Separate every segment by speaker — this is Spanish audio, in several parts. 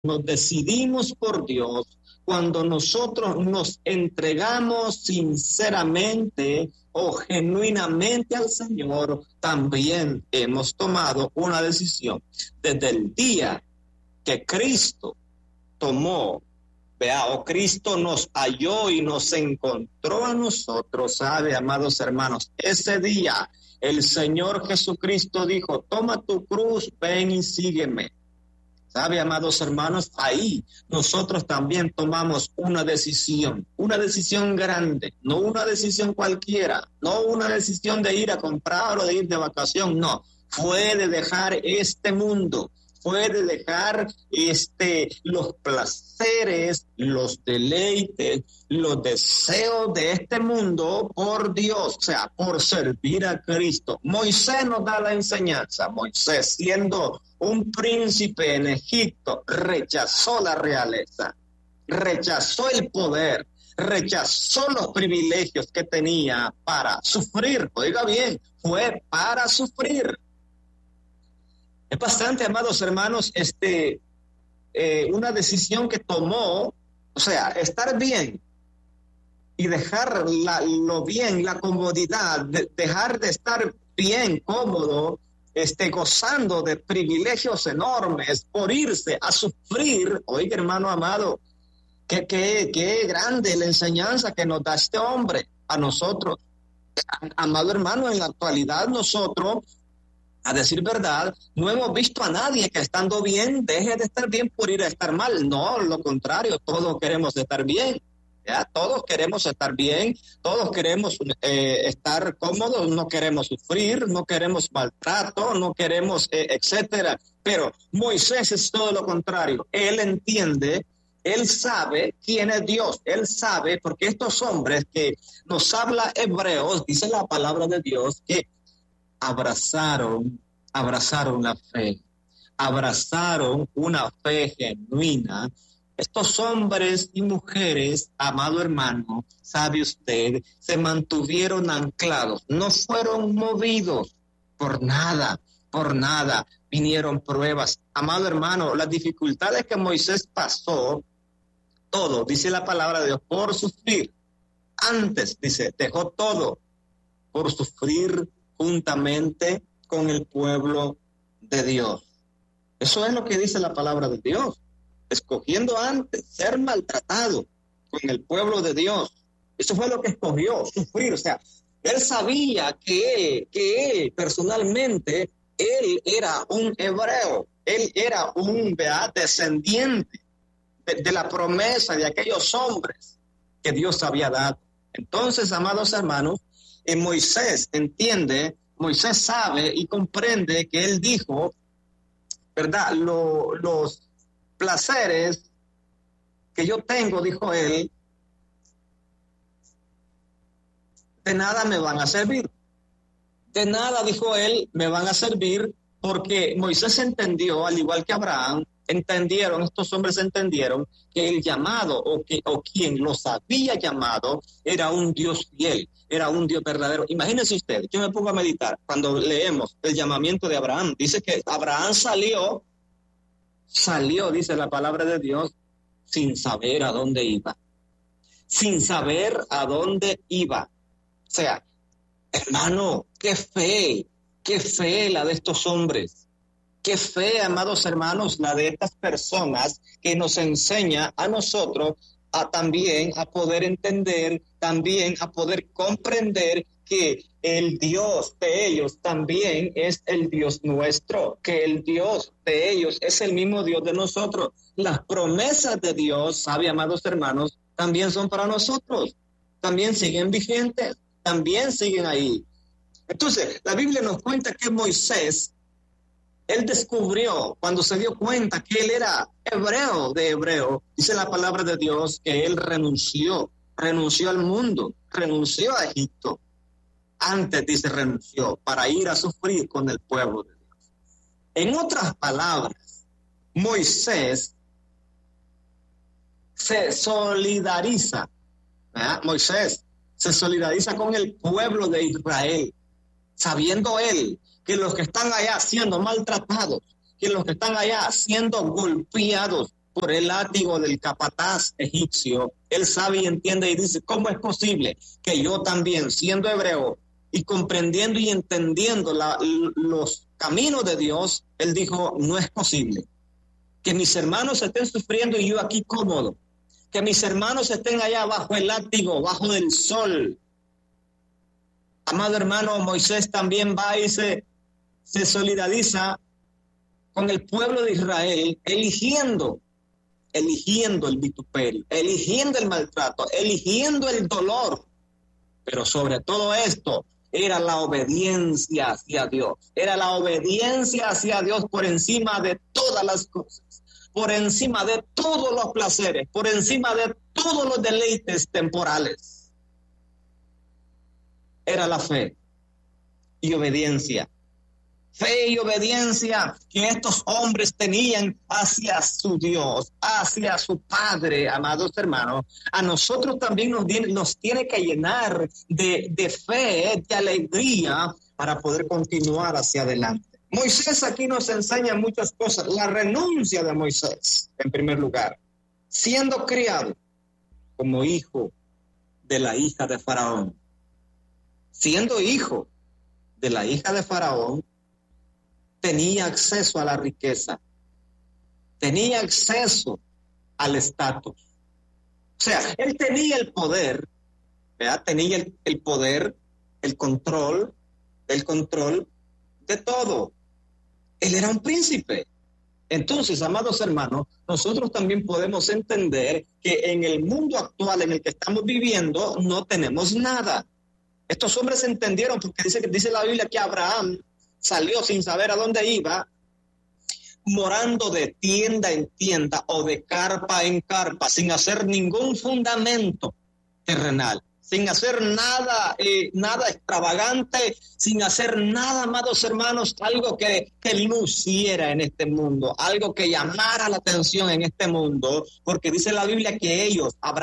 Speaker 1: nos decidimos por Dios, cuando nosotros nos entregamos sinceramente o genuinamente al Señor, también hemos tomado una decisión. Desde el día que Cristo tomó, o Cristo nos halló y nos encontró a nosotros, ¿sabe, amados hermanos? Ese día el Señor Jesucristo dijo: toma tu cruz, ven y sígueme. ¿Sabe, amados hermanos? Ahí nosotros también tomamos una decisión grande, no una decisión cualquiera, no una decisión de ir a comprar o de ir de vacación, no, fue de dejar este mundo, fue de dejar los placeres, los deleites, los deseos de este mundo por Dios, o sea, por servir a Cristo. Moisés nos da la enseñanza. Moisés, siendo un príncipe en Egipto, rechazó la realeza, rechazó el poder, rechazó los privilegios que tenía para sufrir. Oiga bien, fue para sufrir. Es bastante, amados hermanos, una decisión que tomó, o sea, estar bien y dejar lo bien, la comodidad, dejar de estar bien, cómodo, gozando de privilegios enormes por irse a sufrir. Oiga, hermano amado, qué grande la enseñanza que nos da este hombre a nosotros. Amado hermano, en la actualidad nosotros, a decir verdad, no hemos visto a nadie que estando bien deje de estar bien por ir a estar mal. No, lo contrario, todos queremos estar bien. ¿Ya? Todos queremos estar bien, todos queremos estar cómodos, no queremos sufrir, no queremos maltrato, no queremos, etcétera. Pero Moisés es todo lo contrario. Él entiende, él sabe quién es Dios, él sabe, porque estos hombres que nos habla Hebreos, dice la palabra de Dios, que abrazaron la fe, abrazaron una fe genuina. Estos hombres y mujeres, amado hermano, sabe usted, se mantuvieron anclados, no fueron movidos por nada. Vinieron pruebas. Amado hermano, las dificultades que Moisés pasó, todo, dice la palabra de Dios, por sufrir. Antes, dice, dejó todo por sufrir juntamente con el pueblo de Dios. Eso es lo que dice la palabra de Dios. Escogiendo antes ser maltratado con el pueblo de Dios. Eso fue lo que escogió, sufrir. O sea, él sabía que personalmente él era un hebreo, él era un descendiente de la promesa de aquellos hombres que Dios había dado. Entonces, amados hermanos, Moisés entiende, Moisés sabe y comprende que él dijo, ¿verdad? Los placeres que yo tengo, dijo él, de nada me van a servir. De nada, dijo él, me van a servir, porque Moisés entendió, al igual que Abraham, estos hombres entendieron que el llamado o quien los había llamado era un Dios fiel, era un Dios verdadero. Imagínense usted, yo me pongo a meditar cuando leemos el llamamiento de Abraham. Dice que Abraham salió, dice la palabra de Dios, sin saber a dónde iba. Sin saber a dónde iba. O sea, hermano, qué fe la de estos hombres. Qué fe, amados hermanos, la de estas personas que nos enseña a nosotros también a poder entender, también a poder comprender que el Dios de ellos también es el Dios nuestro, que el Dios de ellos es el mismo Dios de nosotros. Las promesas de Dios, ¿sabe, amados hermanos? También son para nosotros, también siguen vigentes, también siguen ahí. Entonces, la Biblia nos cuenta que Moisés, él descubrió, cuando se dio cuenta que él era hebreo de hebreo, dice la palabra de Dios que él renunció al mundo, renunció a Egipto. Antes, dice, renunció para ir a sufrir con el pueblo de Dios. En otras palabras, Moisés se solidariza, ¿verdad? Moisés se solidariza con el pueblo de Israel, sabiendo él que los que están allá siendo maltratados, que los que están allá siendo golpeados, por el látigo del capataz egipcio, él sabe y entiende y dice, ¿cómo es posible que yo también, siendo hebreo y comprendiendo y entendiendo los caminos de Dios, él dijo, no es posible que mis hermanos estén sufriendo y yo aquí cómodo, que mis hermanos estén allá bajo el látigo, bajo el sol? Amado hermano, Moisés también va y se solidariza con el pueblo de Israel, eligiendo el vituperio, eligiendo el maltrato, eligiendo el dolor. Pero sobre todo esto, era la obediencia hacia Dios. Era la obediencia hacia Dios por encima de todas las cosas, por encima de todos los placeres, por encima de todos los deleites temporales. Era la fe y obediencia. Fe y obediencia que estos hombres tenían hacia su Dios, hacia su Padre, amados hermanos. A nosotros también nos tiene que llenar de fe, de alegría, para poder continuar hacia adelante. Moisés aquí nos enseña muchas cosas. La renuncia de Moisés, en primer lugar, siendo criado como hijo de la hija de Faraón. Siendo hijo de la hija de Faraón, tenía acceso a la riqueza, tenía acceso al estatus. O sea, él tenía el poder, ¿verdad? Tenía el poder, el control de todo. Él era un príncipe. Entonces, amados hermanos, nosotros también podemos entender que en el mundo actual en el que estamos viviendo no tenemos nada. Estos hombres entendieron, porque dice la Biblia que Abraham salió sin saber a dónde iba, morando de tienda en tienda o de carpa en carpa, sin hacer ningún fundamento terrenal, sin hacer nada extravagante, sin hacer nada, amados hermanos, algo que luciera en este mundo, algo que llamara la atención en este mundo, porque dice la Biblia que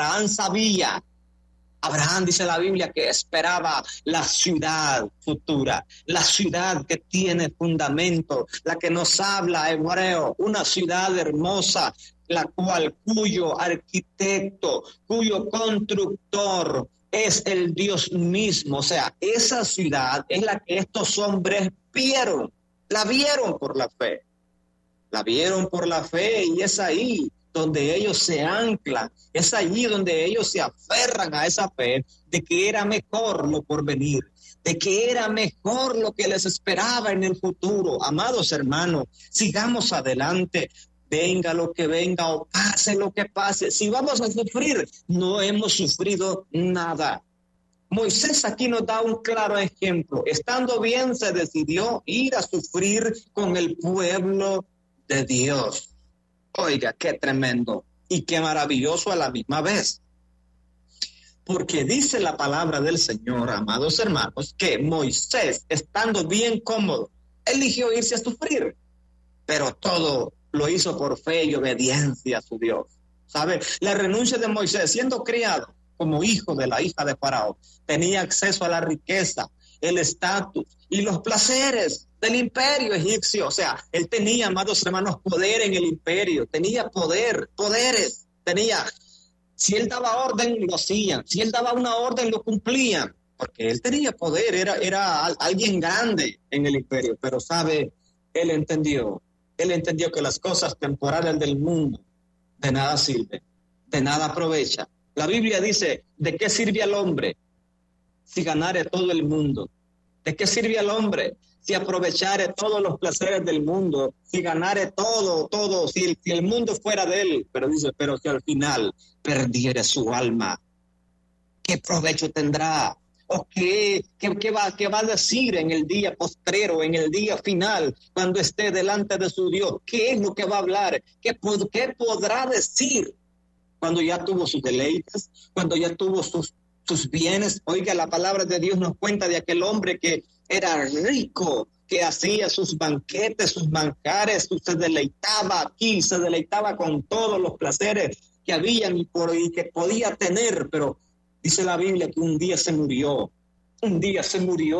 Speaker 1: Abraham, dice la Biblia, que esperaba la ciudad futura, la ciudad que tiene fundamento, la que nos habla hebreo, una ciudad hermosa, cuyo arquitecto, cuyo constructor es el Dios mismo. O sea, esa ciudad es la que estos hombres la vieron por la fe, y es ahí donde ellos se anclan, es allí donde ellos se aferran a esa fe de que era mejor lo por venir, de que era mejor lo que les esperaba en el futuro. Amados hermanos, sigamos adelante, venga lo que venga o pase lo que pase. Si vamos a sufrir, no hemos sufrido nada. Moisés aquí nos da un claro ejemplo. Estando bien, se decidió ir a sufrir con el pueblo de Dios. Oiga, qué tremendo y qué maravilloso a la misma vez. Porque dice la palabra del Señor, amados hermanos, que Moisés, estando bien cómodo, eligió irse a sufrir, pero todo lo hizo por fe y obediencia a su Dios. ¿Sabe? La renuncia de Moisés, siendo criado como hijo de la hija de Faraón, tenía acceso a la riqueza, el estatus y los placeres del imperio egipcio. O sea, él tenía, amados hermanos, poder en el imperio, tenía poderes, si él daba orden, lo hacían, si él daba una orden, lo cumplían, porque él tenía poder, era alguien grande en el imperio. Pero sabe, él entendió que las cosas temporales del mundo de nada sirven, de nada aprovecha. La Biblia dice, ¿de qué sirve al hombre si ganare todo el mundo? ¿De qué sirve al hombre si aprovechare todos los placeres del mundo, si ganare todo, si el mundo fuera de él? Pero dice, pero si al final perdiere su alma, ¿qué provecho tendrá? ¿O qué va a decir en el día postrero, en el día final, cuando esté delante de su Dios? ¿Qué es lo que va a hablar? ¿Qué podrá decir cuando ya tuvo sus deleites, cuando ya tuvo sus bienes? Oiga, la palabra de Dios nos cuenta de aquel hombre que era rico, que hacía sus banquetes, sus manjares, se deleitaba aquí, se deleitaba con todos los placeres que habían y que podía tener. Pero dice la Biblia que un día se murió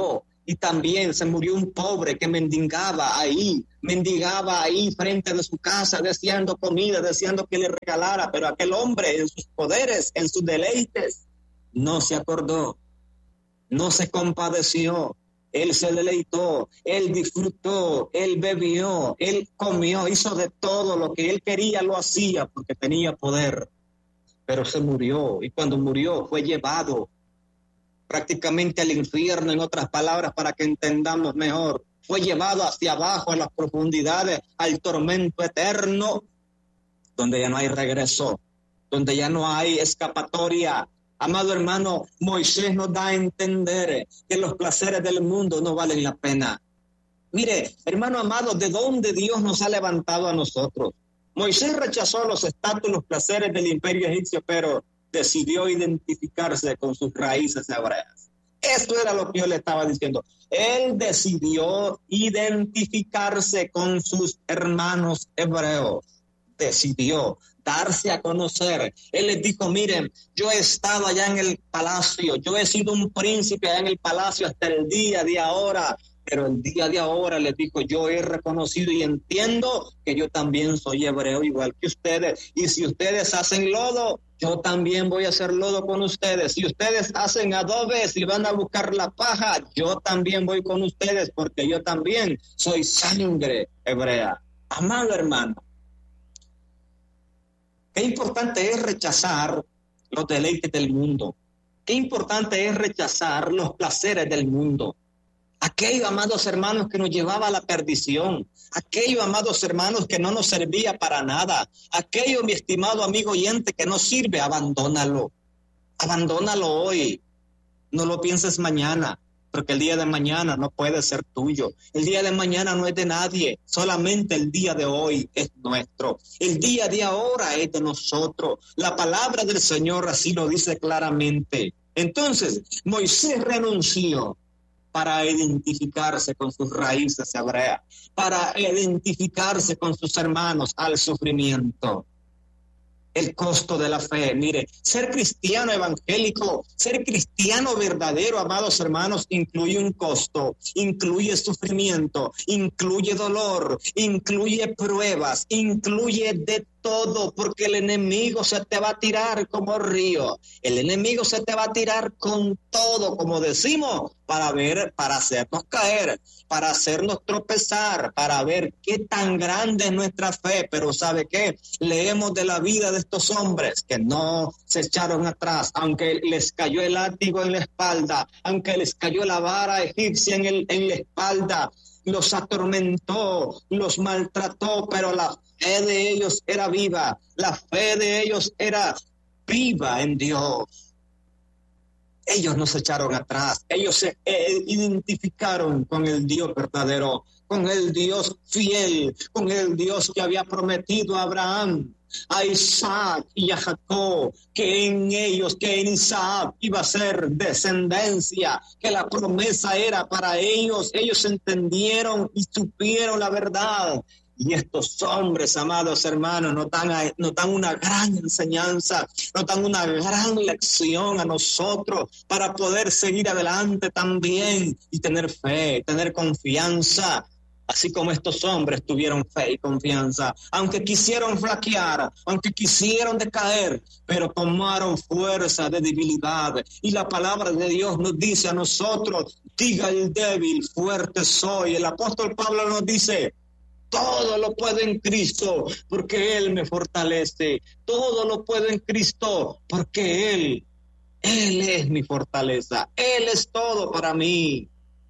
Speaker 1: Y también se murió un pobre que mendigaba ahí frente de su casa, deseando comida, deseando que le regalara, pero aquel hombre en sus poderes, en sus deleites, no se acordó, no se compadeció. Él se deleitó, él disfrutó, él bebió, él comió, hizo de todo lo que él quería, lo hacía porque tenía poder. Pero se murió, y cuando murió fue llevado prácticamente al infierno, en otras palabras, para que entendamos mejor. Fue llevado hacia abajo, a las profundidades, al tormento eterno, donde ya no hay regreso, donde ya no hay escapatoria. Amado hermano, Moisés nos da a entender que los placeres del mundo no valen la pena. Mire, hermano amado, ¿de dónde Dios nos ha levantado a nosotros? Moisés rechazó los estatus, los placeres del imperio egipcio, pero decidió identificarse con sus raíces hebreas. Esto era lo que yo le estaba diciendo. Él decidió identificarse con sus hermanos hebreos. Decidió darse a conocer. Él les dijo, miren, yo he estado allá en el palacio, yo he sido un príncipe allá en el palacio hasta el día de ahora, pero el día de ahora, les dijo, yo he reconocido y entiendo que yo también soy hebreo igual que ustedes, y si ustedes hacen lodo, yo también voy a hacer lodo con ustedes. Si ustedes hacen adobes y van a buscar la paja, yo también voy con ustedes, porque yo también soy sangre hebrea. Amado hermano, qué importante es rechazar los deleites del mundo. Qué importante es rechazar los placeres del mundo. Aquello, amados hermanos, que nos llevaba a la perdición. Aquello, amados hermanos, que no nos servía para nada. Aquello, mi estimado amigo oyente, que no sirve, abandónalo. Abandónalo hoy. No lo pienses mañana, porque el día de mañana no puede ser tuyo. El día de mañana no es de nadie. Solamente el día de hoy es nuestro. El día de ahora es de nosotros. La palabra del Señor así lo dice claramente. Entonces, Moisés renunció para identificarse con sus raíces hebreas, para identificarse con sus hermanos al sufrimiento. El costo de la fe, mire, ser cristiano evangélico, ser cristiano verdadero, amados hermanos, incluye un costo, incluye sufrimiento, incluye dolor, incluye pruebas, incluye de todo, porque el enemigo se te va a tirar como río, el enemigo se te va a tirar con todo, como decimos, para hacernos caer, para hacernos tropezar, para ver qué tan grande es nuestra fe. Pero ¿sabe qué? Leemos de la vida de estos hombres que no se echaron atrás, aunque les cayó el látigo en la espalda, aunque les cayó la vara egipcia en la espalda, los atormentó, los maltrató, pero la fe de ellos era viva, la fe de ellos era viva en Dios. Ellos no se echaron atrás, ellos se identificaron con el Dios verdadero, con el Dios fiel, con el Dios que había prometido a Abraham, a Isaac y a Jacob, que en ellos, que en Isaac iba a ser descendencia, que la promesa era para ellos. Ellos entendieron y supieron la verdad. Y estos hombres, amados hermanos, nos dan una gran enseñanza, nos dan una gran lección a nosotros para poder seguir adelante también y tener fe, tener confianza. Así como estos hombres tuvieron fe y confianza, aunque quisieron flaquear, aunque quisieron decaer, pero tomaron fuerza de debilidad. Y la palabra de Dios nos dice a nosotros, diga el débil, fuerte soy. El apóstol Pablo nos dice, todo lo puedo en Cristo, porque Él me fortalece. Todo lo puedo en Cristo, porque Él es mi fortaleza. Él es todo para mí.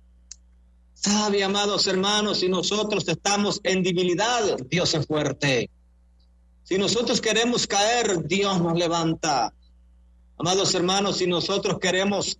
Speaker 1: ¿Sabe, amados hermanos? Si nosotros estamos en debilidad, Dios es fuerte. Si nosotros queremos caer, Dios nos levanta. Amados hermanos, si nosotros queremos,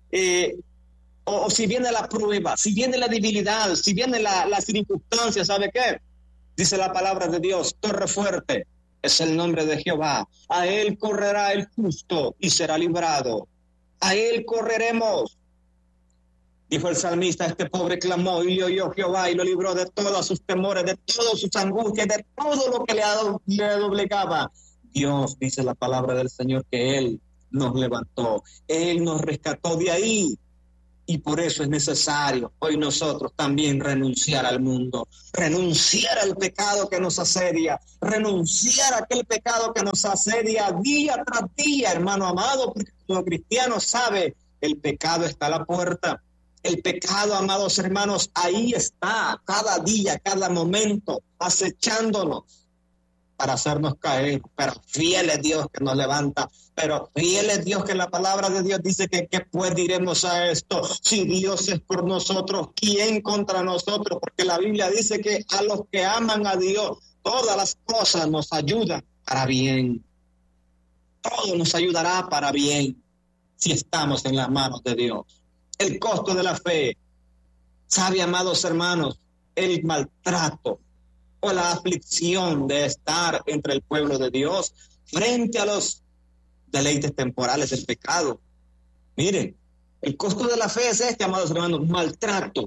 Speaker 1: o si viene la prueba, si viene la debilidad, si viene la circunstancia, ¿sabe qué? Dice la palabra de Dios, torre fuerte es el nombre de Jehová. A Él correrá el justo y será librado. A Él correremos. Dijo el salmista, este pobre clamó y le oyó Jehová y lo libró de todos sus temores, de todas sus angustias, de todo lo que le doblegaba. Dios, dice la palabra del Señor, que Él nos levantó, Él nos rescató de ahí. Y por eso es necesario hoy nosotros también renunciar al mundo, renunciar al pecado que nos asedia, renunciar a aquel pecado que nos asedia día tras día, hermano amado, porque como cristiano sabe, el pecado está a la puerta. El pecado, amados hermanos, ahí está, cada día, cada momento, acechándonos para hacernos caer. Pero fiel es Dios que nos levanta. Pero fiel es Dios que la palabra de Dios dice que pues diremos a esto, si Dios es por nosotros, ¿quién contra nosotros? Porque la Biblia dice que a los que aman a Dios, todas las cosas nos ayudan para bien. Todo nos ayudará para bien si estamos en las manos de Dios. El costo de la fe. ¿Sabe, amados hermanos, el maltrato o la aflicción de estar entre el pueblo de Dios frente a los deleites temporales del pecado? Miren, el costo de la fe es este, amados hermanos, maltrato,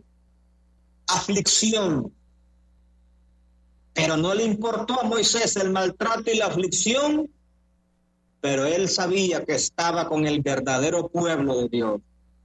Speaker 1: aflicción. Pero no le importó a Moisés el maltrato y la aflicción, pero él sabía que estaba con el verdadero pueblo de Dios.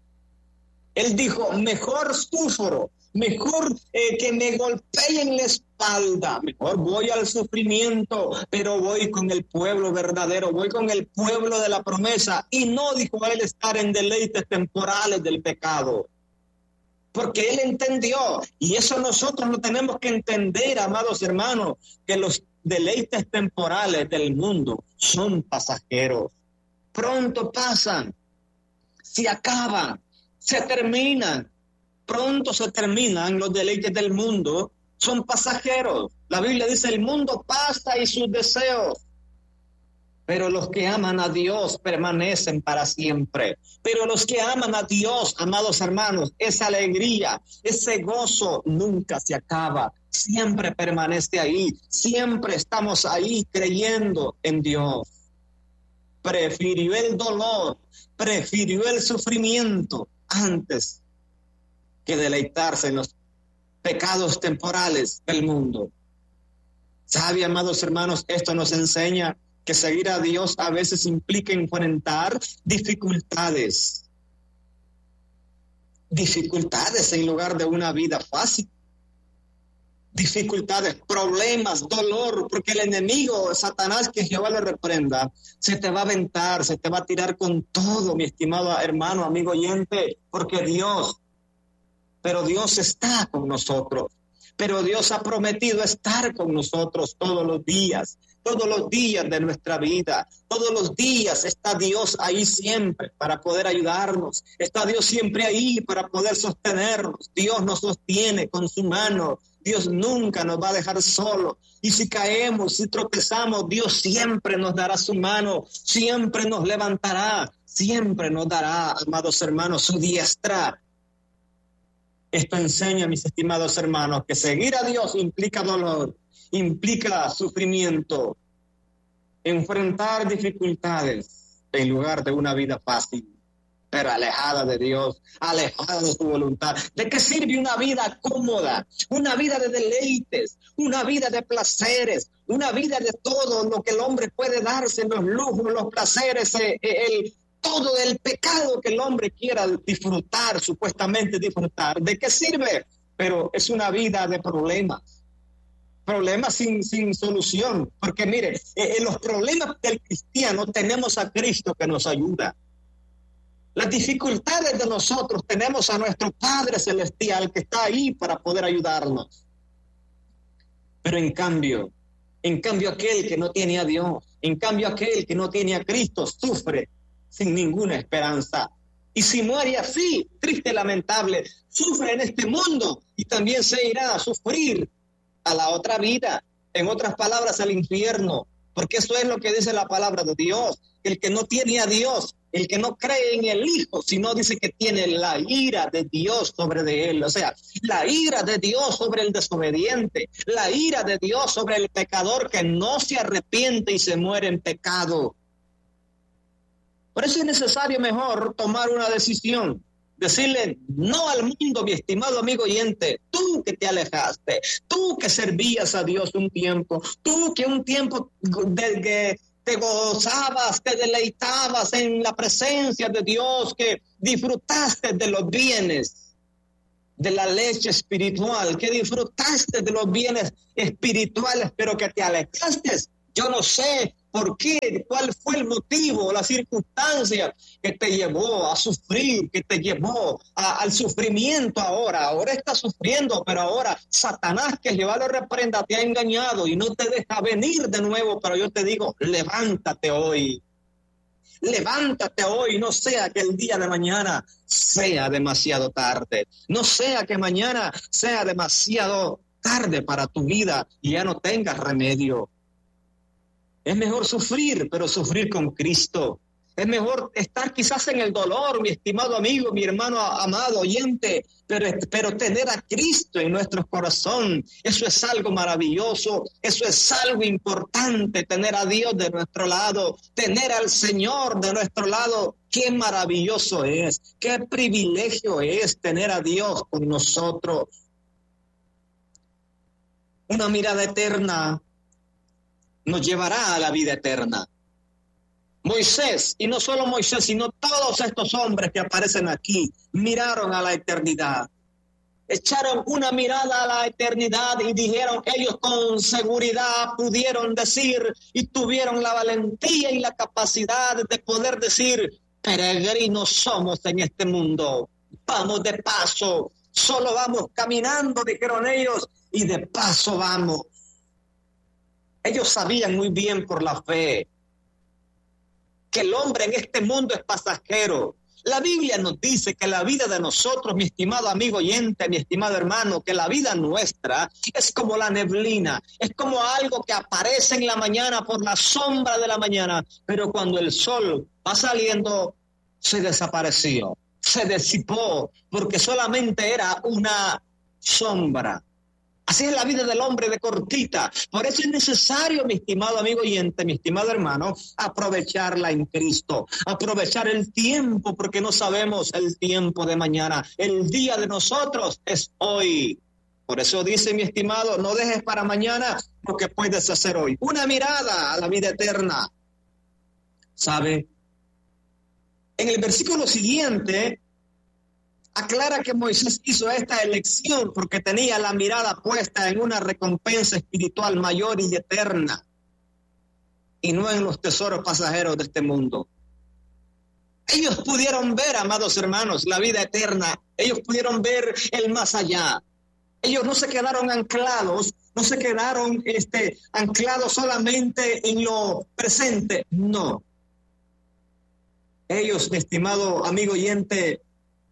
Speaker 1: Él dijo, mejor sufro, mejor que me golpeen la espalda, mejor voy al sufrimiento, pero voy con el pueblo verdadero, voy con el pueblo de la promesa. Y no dijo él estar en deleites temporales del pecado, porque él entendió, y eso nosotros lo tenemos que entender, amados hermanos, que los deleites temporales del mundo son pasajeros. Pronto pasan, se acaban, se terminan. Pronto se terminan los deleites del mundo, son pasajeros. La Biblia dice, el mundo pasa y sus deseos, pero los que aman a Dios permanecen para siempre. Pero los que aman a Dios, amados hermanos, esa alegría, ese gozo nunca se acaba, siempre permanece ahí, siempre estamos ahí creyendo en Dios. Prefirió el dolor, prefirió el sufrimiento antes que deleitarse en los pecados temporales del mundo. ¿Sabe, amados hermanos? Esto nos enseña que seguir a Dios a veces implica enfrentar dificultades en lugar de una vida fácil. Dificultades, problemas, dolor, porque el enemigo, Satanás, que Jehová le reprenda, se te va a aventar, se te va a tirar con todo, mi estimado hermano, amigo oyente, porque Dios está con nosotros, pero Dios ha prometido estar con nosotros todos los días de nuestra vida. Todos los días está Dios ahí siempre para poder ayudarnos. Está Dios siempre ahí para poder sostenernos. Dios nos sostiene con su mano. Dios nunca nos va a dejar solos. Y si caemos, si tropezamos, Dios siempre nos dará su mano, siempre nos levantará, siempre nos dará, amados hermanos, su diestra. Esto enseña, mis estimados hermanos, que seguir a Dios implica dolor, implica sufrimiento, enfrentar dificultades en lugar de una vida fácil, pero alejada de Dios, alejada de su voluntad. ¿De qué sirve una vida cómoda, una vida de deleites, una vida de placeres, una vida de todo lo que el hombre puede darse, los lujos, los placeres, todo el pecado que el hombre quiera disfrutar, supuestamente disfrutar? ¿De qué sirve? Pero es una vida de problemas sin solución, porque mire, en los problemas del cristiano tenemos a Cristo que nos ayuda. Las dificultades de nosotros tenemos a nuestro Padre Celestial que está ahí para poder ayudarnos. Pero en cambio aquel que no tiene a Dios, en cambio aquel que no tiene a Cristo sufre sin ninguna esperanza. Y si muere así, triste, lamentable, sufre en este mundo y también se irá a sufrir a la otra vida, en otras palabras, al infierno, porque eso es lo que dice la palabra de Dios. El que no tiene a Dios, el que no cree en el Hijo, sino dice que tiene la ira de Dios sobre de él, o sea, la ira de Dios sobre el desobediente, la ira de Dios sobre el pecador que no se arrepiente y se muere en pecado. Por eso es necesario mejor tomar una decisión, decirle no al mundo, mi estimado amigo oyente, tú que te alejaste, tú que servías a Dios un tiempo, tú que un tiempo te te gozabas, te deleitabas en la presencia de Dios, que disfrutaste de los bienes de la leche espiritual, que disfrutaste de los bienes espirituales, pero que te alejaste. Yo no sé por qué, cuál fue el motivo, la circunstancia que te llevó a sufrir, que te llevó al sufrimiento ahora. Ahora estás sufriendo, pero ahora Satanás, que Jehová lo reprenda, te ha engañado y no te deja venir de nuevo. Pero yo te digo, levántate hoy. Levántate hoy, no sea que el día de mañana sea demasiado tarde. No sea que mañana sea demasiado tarde para tu vida y ya no tengas remedio. Es mejor sufrir, pero sufrir con Cristo. Es mejor estar quizás en el dolor, mi estimado amigo, mi hermano amado oyente, pero tener a Cristo en nuestro corazón, eso es algo maravilloso, eso es algo importante, tener a Dios de nuestro lado, tener al Señor de nuestro lado. Qué maravilloso es, qué privilegio es tener a Dios con nosotros. Una mirada eterna nos llevará a la vida eterna. Moisés, y no solo Moisés, sino todos estos hombres que aparecen aquí, miraron a la eternidad. Echaron una mirada a la eternidad y dijeron, ellos con seguridad pudieron decir y tuvieron la valentía y la capacidad de poder decir, peregrinos somos en este mundo. Vamos de paso, solo vamos caminando, dijeron ellos, y de paso vamos. Ellos sabían muy bien por la fe que el hombre en este mundo es pasajero. La Biblia nos dice que la vida de nosotros, mi estimado amigo oyente, mi estimado hermano, que la vida nuestra es como la neblina, es como algo que aparece en la mañana por la sombra de la mañana, pero cuando el sol va saliendo, se desapareció, se disipó, porque solamente era una sombra. Así es la vida del hombre de cortita. Por eso es necesario, mi estimado amigo oyente, mi estimado hermano, aprovecharla en Cristo. Aprovechar el tiempo, porque no sabemos el tiempo de mañana. El día de nosotros es hoy. Por eso dice, mi estimado, no dejes para mañana lo que puedes hacer hoy. Una mirada a la vida eterna. ¿Sabe? En el versículo siguiente aclara que Moisés hizo esta elección porque tenía la mirada puesta en una recompensa espiritual mayor y eterna y no en los tesoros pasajeros de este mundo. Ellos pudieron ver, amados hermanos, la vida eterna. Ellos pudieron ver el más allá. Ellos no se quedaron anclados, no se quedaron anclados solamente en lo presente. No. Ellos, mi estimado amigo oyente,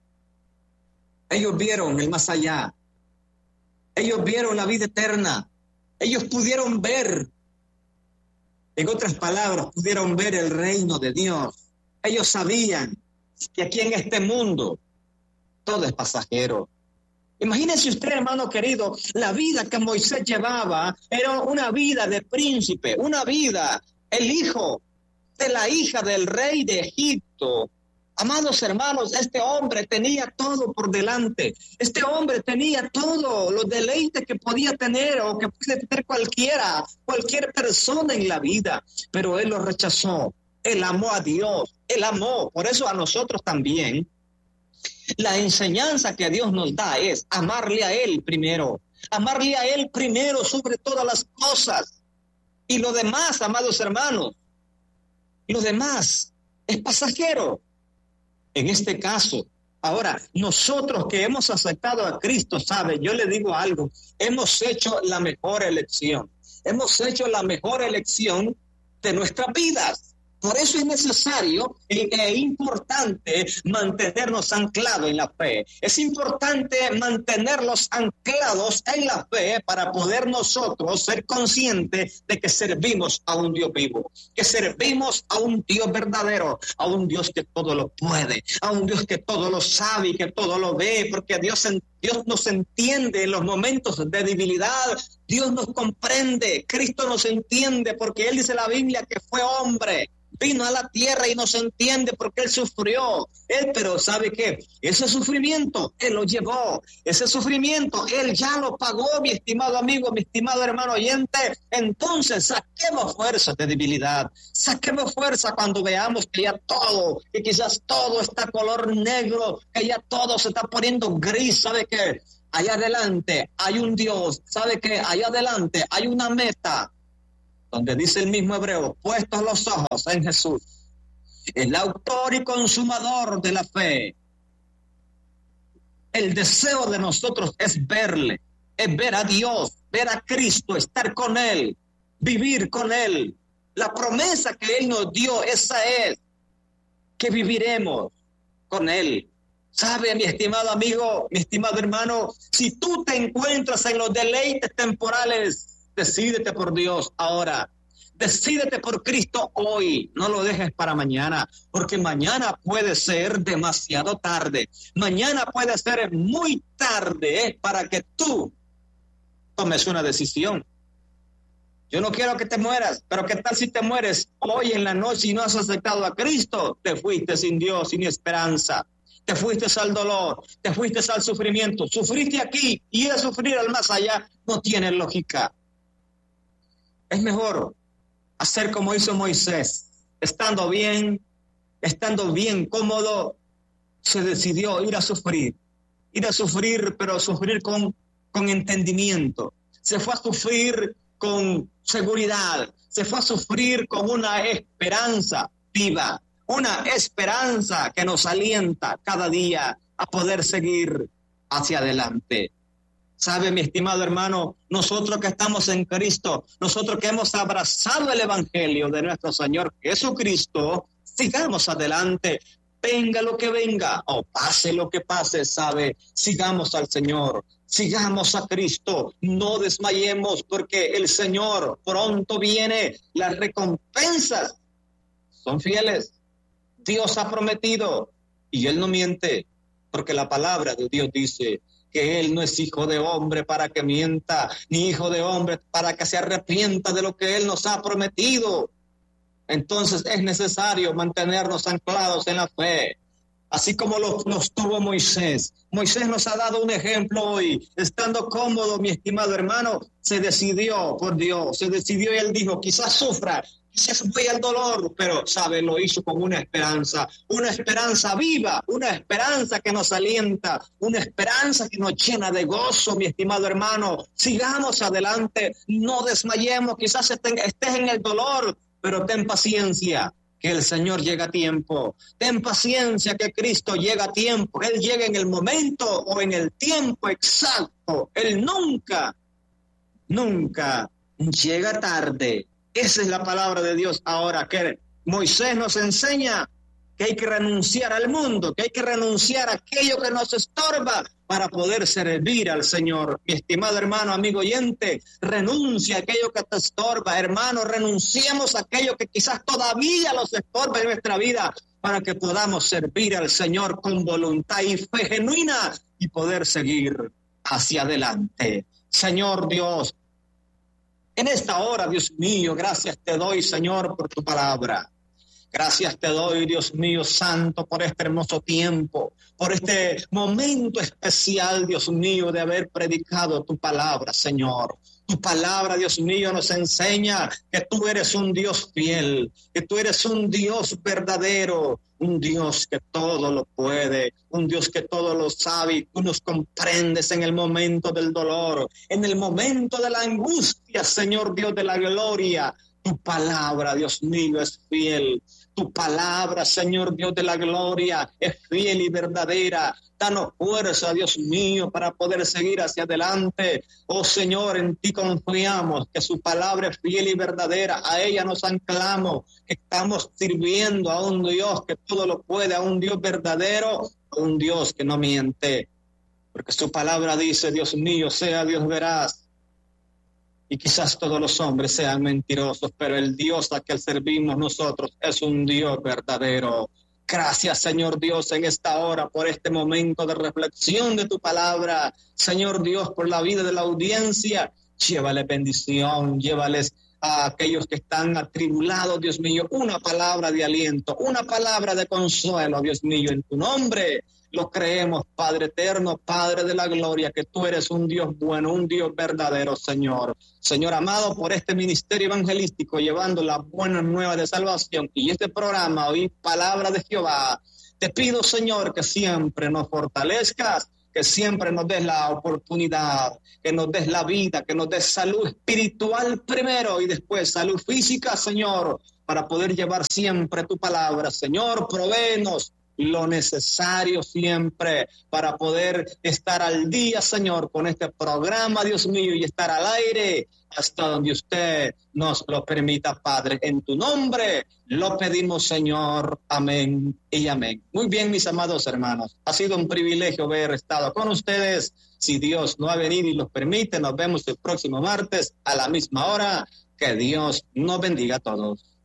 Speaker 1: ellos vieron el más allá. Ellos vieron la vida eterna. Ellos pudieron ver, en otras palabras, pudieron ver el reino de Dios. Ellos sabían que aquí en este mundo todo es pasajero. Imagínese usted, hermano querido, la vida que Moisés llevaba era una vida de príncipe, una vida, el hijo de la hija del rey de Egipto. Amados hermanos, este hombre tenía todo por delante. Este hombre tenía todo, los deleites que podía tener o que puede tener cualquier persona en la vida. Pero él lo rechazó. Él amó a Dios. Él amó. Por eso a nosotros también. La enseñanza que Dios nos da es amarle a Él primero. Amarle a Él primero sobre todas las cosas. Y lo demás, amados hermanos, lo demás es pasajero. En este caso, ahora, nosotros que hemos aceptado a Cristo, ¿sabe? Yo le digo algo, hemos hecho la mejor elección. Hemos hecho la mejor elección de nuestras vidas. Por eso es necesario e importante mantenernos anclados en la fe. Es importante mantenerlos anclados en la fe para poder nosotros ser conscientes de que servimos a un Dios vivo, que servimos a un Dios verdadero, a un Dios que todo lo puede, a un Dios que todo lo sabe y que todo lo ve, porque Dios nos entiende en los momentos de debilidad. Dios nos comprende, Cristo nos entiende, porque Él dice en la Biblia que fue hombre, vino a la tierra y nos entiende porque Él sufrió. Pero ¿sabe qué? Ese sufrimiento Él lo llevó, ese sufrimiento Él ya lo pagó, mi estimado amigo, mi estimado hermano oyente. Entonces saquemos fuerzas de debilidad, saquemos fuerza cuando veamos que ya todo, que quizás todo está color negro, que ya todo se está poniendo gris. ¿Sabe qué? Allá adelante hay un Dios, ¿sabe qué? Allá adelante hay una meta, donde dice el mismo Hebreo, puestos los ojos en Jesús, el autor y consumador de la fe. El deseo de nosotros es verle, es ver a Dios, ver a Cristo, estar con Él, vivir con Él. La promesa que Él nos dio, esa es, que viviremos con Él. ¿Sabe, mi estimado amigo, mi estimado hermano? Si tú te encuentras en los deleites temporales, decídete por Dios ahora. Decídete por Cristo hoy. No lo dejes para mañana, porque mañana puede ser demasiado tarde. Mañana puede ser muy tarde para que tú tomes una decisión. Yo no quiero que te mueras, pero ¿qué tal si te mueres hoy en la noche y no has aceptado a Cristo? Te fuiste sin Dios, sin esperanza. Te fuiste al dolor, te fuiste al sufrimiento. Sufriste aquí y ir a sufrir al más allá no tiene lógica. Es mejor hacer como hizo Moisés, estando bien cómodo, se decidió ir a sufrir, pero sufrir con entendimiento. Se fue a sufrir con seguridad, se fue a sufrir con una esperanza viva, una esperanza que nos alienta cada día a poder seguir hacia adelante. ¿Sabe, mi estimado hermano? Nosotros que estamos en Cristo, nosotros que hemos abrazado el Evangelio de nuestro Señor Jesucristo, sigamos adelante, venga lo que venga o pase lo que pase, ¿sabe? Sigamos al Señor, sigamos a Cristo, no desmayemos porque el Señor pronto viene, las recompensas son fieles. Dios ha prometido y Él no miente, porque la palabra de Dios dice que Él no es hijo de hombre para que mienta, ni hijo de hombre para que se arrepienta de lo que Él nos ha prometido. Entonces es necesario mantenernos anclados en la fe, así como nos tuvo Moisés. Moisés nos ha dado un ejemplo hoy, estando cómodo, mi estimado hermano, se decidió por Dios, se decidió y Él dijo, quizás sufra, quizás voy al dolor, pero, ¿sabe? Lo hizo con una esperanza viva, una esperanza que nos alienta, una esperanza que nos llena de gozo, mi estimado hermano. Sigamos adelante, no desmayemos, quizás estés en el dolor, pero ten paciencia, que el Señor llega a tiempo. Ten paciencia, que Cristo llega a tiempo. Él llega en el momento o en el tiempo exacto. Él nunca llega tarde. Esa es la palabra de Dios ahora, que Moisés nos enseña que hay que renunciar al mundo, que hay que renunciar a aquello que nos estorba para poder servir al Señor. Mi estimado hermano, amigo oyente, renuncia a aquello que te estorba. Hermano, renunciemos a aquello que quizás todavía nos estorba en nuestra vida para que podamos servir al Señor con voluntad y fe genuina y poder seguir hacia adelante. Señor Dios, en esta hora, Dios mío, gracias te doy, Señor, por tu palabra. Gracias te doy, Dios mío santo, por este hermoso tiempo, por este momento especial, Dios mío, de haber predicado tu palabra, Señor. Tu palabra, Dios mío, nos enseña que tú eres un Dios fiel, que tú eres un Dios verdadero, un Dios que todo lo puede, un Dios que todo lo sabe, y tú nos comprendes en el momento del dolor, en el momento de la angustia, Señor Dios de la gloria. Tu palabra, Dios mío, es fiel. Tu palabra, Señor Dios de la gloria, es fiel y verdadera. Danos fuerza, Dios mío, para poder seguir hacia adelante. Oh Señor, en ti confiamos, que su palabra es fiel y verdadera. A ella nos anclamos, que estamos sirviendo a un Dios que todo lo puede, a un Dios verdadero, a un Dios que no miente. Porque su palabra dice, Dios mío, sea Dios veraz. Y quizás todos los hombres sean mentirosos, pero el Dios a que servimos nosotros es un Dios verdadero. Gracias, Señor Dios, en esta hora, por este momento de reflexión de tu palabra. Señor Dios, por la vida de la audiencia. Llévales bendición, llévales a aquellos que están atribulados, Dios mío, una palabra de aliento, una palabra de consuelo, Dios mío, en tu nombre. Lo creemos, Padre eterno, Padre de la gloria, que tú eres un Dios bueno, un Dios verdadero, Señor. Señor amado, por este ministerio evangelístico, llevando la buena nueva de salvación y este programa, hoy Palabra de Jehová, te pido, Señor, que siempre nos fortalezcas, que siempre nos des la oportunidad, que nos des la vida, que nos des salud espiritual primero y después salud física, Señor, para poder llevar siempre tu palabra. Señor, provéenos lo necesario siempre para poder estar al día, Señor, con este programa, Dios mío, y estar al aire hasta donde usted nos lo permita, Padre. En tu nombre lo pedimos, Señor. Amén y amén. Muy bien, mis amados hermanos. Ha sido un privilegio haber estado con ustedes. Si Dios no ha venido y los permite, nos vemos el próximo martes a la misma hora. Que Dios nos bendiga a todos.